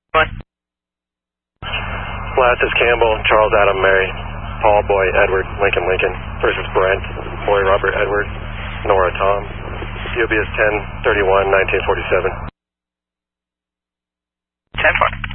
What? Last is Campbell, Charles Adam Mary, Paul Boy Edward, Lincoln Lincoln versus Brent, Boy Robert Edward, Nora Tom, POB is 10/31/1947. 10-4.